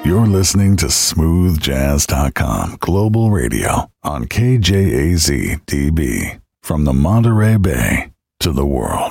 You're listening to smoothjazz.com Global Radio on KJAZ DB from the Monterey Bay to the world.